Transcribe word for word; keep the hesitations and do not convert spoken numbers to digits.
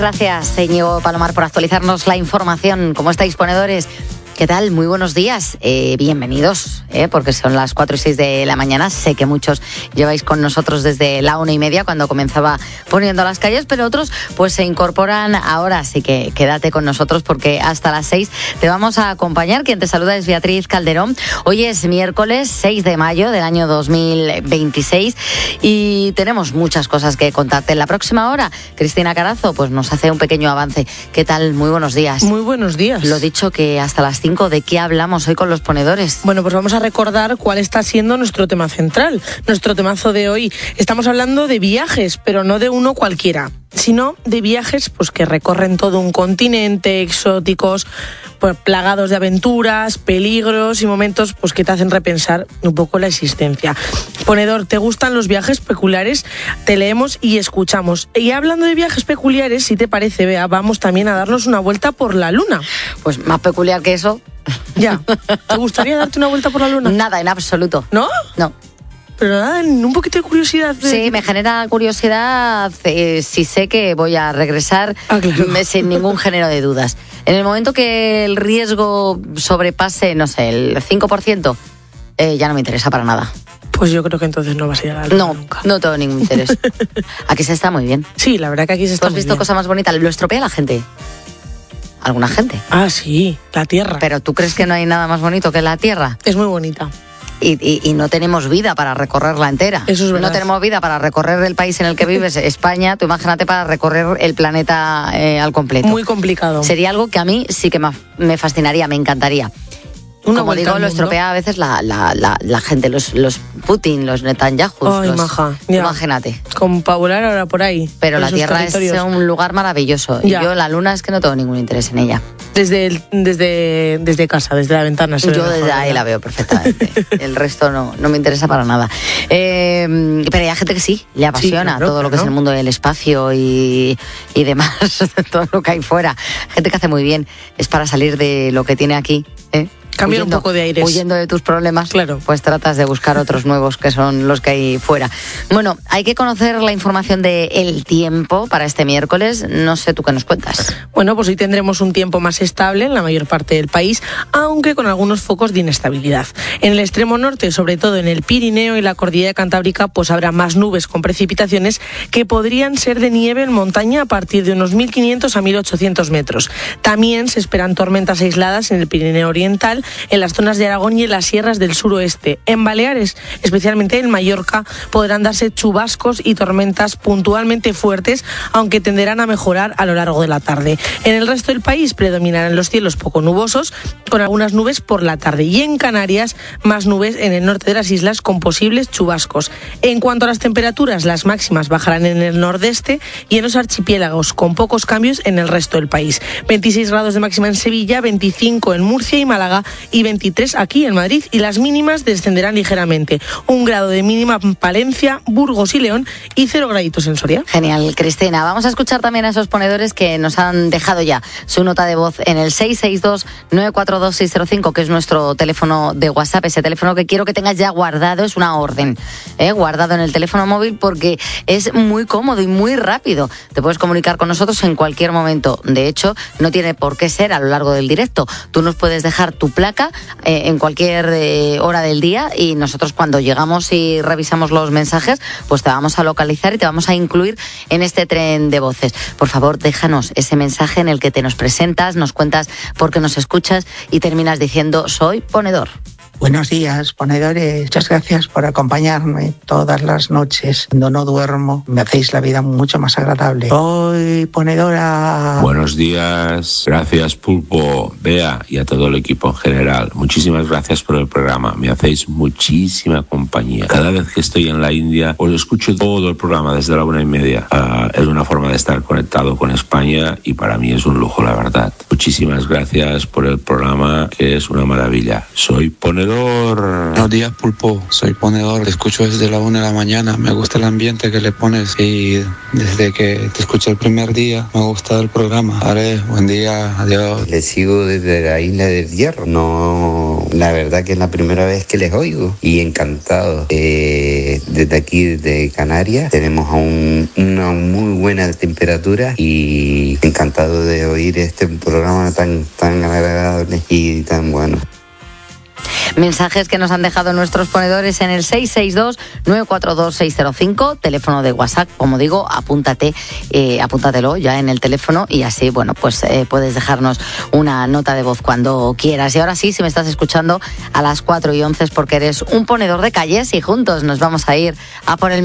Gracias, Íñigo Palomar, por actualizarnos la información. ¿Cómo estáis, ponedores? ¿Qué tal? Muy buenos días. Eh, bienvenidos, eh, porque son las cuatro y seis de la mañana. Sé que muchos lleváis con nosotros desde la una y media, cuando comenzaba Poniendo las Calles, pero otros pues se incorporan ahora. Así que quédate con nosotros, porque hasta las seis te vamos a acompañar. Quien te saluda es Beatriz Calderón. Hoy es miércoles seis de mayo del año dos mil veintiséis y tenemos muchas cosas que contarte. En la próxima hora, Cristina Carazo pues nos hace un pequeño avance. ¿Qué tal? Muy buenos días. Muy buenos días. Lo dicho, que hasta las cinco. ¿De qué hablamos hoy con los ponedores? Bueno, pues vamos a recordar cuál está siendo nuestro tema central. Nuestro temazo de hoy. Estamos hablando de viajes, pero no de uno cualquiera, sino de viajes pues que recorren todo un continente, exóticos, pues plagados de aventuras, peligros y momentos pues que te hacen repensar un poco la existencia. Ponedor, ¿te gustan los viajes peculiares? Te leemos y escuchamos. Y hablando de viajes peculiares, si te parece, Bea, vamos también a darnos una vuelta por la Luna. Pues más peculiar que eso. Ya. ¿Te gustaría darte una vuelta por la Luna? Nada, en absoluto. ¿No? No. Pero nada, un poquito de curiosidad. De... Sí, me genera curiosidad eh, si sé que voy a regresar ah, claro. sin ningún género de dudas. En el momento que el riesgo sobrepase, no sé, el cinco por ciento, eh, ya no me interesa para nada. Pues yo creo que entonces no vas a llegar a la Luna No, nunca. no tengo ningún interés. Aquí se está muy bien. Sí, la verdad que aquí se está ¿Tú has muy visto bien. cosas más bonitas? Lo estropea la gente. Alguna gente. Ah, sí, la Tierra. Pero ¿tú crees que no hay nada más bonito que la Tierra? Es muy bonita. Y, y, y no tenemos vida para recorrerla entera. Eso es verdad. No tenemos vida para recorrer el país en el que vives, España. Tú imagínate para recorrer el planeta eh, al completo. Muy complicado. Sería algo que a mí sí que me fascinaría, me encantaría. Una Como digo, lo estropea a veces la, la, la, la gente, los, los Putin, los Netanyahu. Ay, los, maja. Ya. Imagínate. Con pa volar ahora por ahí. Pero por la esos Tierra es un lugar maravilloso. Ya. Y yo la Luna es que no tengo ningún interés en ella. Desde, el, desde, desde casa, desde la ventana. Se Yo ve desde mejor, ahí ¿verdad? la veo perfectamente. El resto no, no me interesa para nada. Eh, pero hay gente que sí, le apasiona Sí, claro, todo lo que claro. es el mundo del espacio y, y demás, todo lo que hay fuera. Gente que hace muy bien. Es para salir de lo que tiene aquí, ¿eh? Cambiar Huyendo, un poco de aires. Huyendo de tus problemas, Claro. pues tratas de buscar otros nuevos que son los que hay fuera. Bueno, hay que conocer la información del tiempo para este miércoles. No sé tú qué nos cuentas. Bueno, pues hoy tendremos un tiempo más estable en la mayor parte del país, aunque con algunos focos de inestabilidad. En el extremo norte, sobre todo en el Pirineo y la Cordillera Cantábrica, pues habrá más nubes con precipitaciones que podrían ser de nieve en montaña a partir de unos mil quinientos a mil ochocientos metros. También se esperan tormentas aisladas en el Pirineo Oriental, en las zonas de Aragón y en las sierras del suroeste. En Baleares, especialmente en Mallorca, podrán darse chubascos y tormentas puntualmente fuertes, aunque tenderán a mejorar a lo largo de la tarde. En el resto del país predominarán los cielos poco nubosos, con algunas nubes por la tarde. Y en Canarias, más nubes en el norte de las islas con posibles chubascos. En cuanto a las temperaturas, las máximas bajarán en el nordeste y en los archipiélagos, con pocos cambios en el resto del país. veintiséis grados de máxima en Sevilla, veinticinco en Murcia y Málaga y veintitrés aquí en Madrid, y las mínimas descenderán ligeramente. Un grado de mínima en Palencia, Burgos y León y cero graditos en Soria. Genial, Cristina. Vamos a escuchar también a esos ponedores que nos han dejado ya su nota de voz en el seis seis dos, nueve cuatro dos, seis cero cinco, que es nuestro teléfono de WhatsApp, ese teléfono que quiero que tengas ya guardado, es una orden, ¿eh? guardado en el teléfono móvil, porque es muy cómodo y muy rápido. Te puedes comunicar con nosotros en cualquier momento. De hecho, no tiene por qué ser a lo largo del directo. Tú nos puedes dejar tu placa eh, en cualquier eh, hora del día, y nosotros cuando llegamos y revisamos los mensajes, pues te vamos a localizar y te vamos a incluir en este tren de voces. Por favor, déjanos ese mensaje en el que te nos presentas, nos cuentas por qué nos escuchas y terminas diciendo: soy ponedor. Buenos días, ponedores. Muchas gracias por acompañarme todas las noches. Cuando no duermo, me hacéis la vida mucho más agradable. Soy ponedora. Buenos días. Gracias, Pulpo, Bea y a todo el equipo en general. Muchísimas gracias por el programa. Me hacéis muchísima compañía. Cada vez que estoy en la India, os escucho todo el programa desde la una y media. Uh, es una forma de estar conectado con España y para mí es un lujo, la verdad. Muchísimas gracias por el programa, que es una maravilla. Soy ponedor. Buenos días, Pulpo. Soy ponedor. Te escucho desde la una de la mañana. Me gusta el ambiente que le pones y desde que te escuché el primer día me gusta el programa. Vale, buen día. Adiós. Le sigo desde la Isla del Hierro. No La verdad que es la primera vez que les oigo y encantado. Eh, desde aquí, desde Canarias, tenemos un, una muy buena temperatura y encantado de oír este programa tan, tan agradable y tan bueno. Mensajes que nos han dejado nuestros ponedores en el seis seis dos, nueve cuatro dos, seis cero cinco, teléfono de WhatsApp, como digo, apúntate, eh, apúntatelo ya en el teléfono y así, bueno, pues eh, puedes dejarnos una nota de voz cuando quieras. Y ahora sí, si me estás escuchando a las cuatro y once es porque eres un ponedor de calles y juntos nos vamos a ir a por el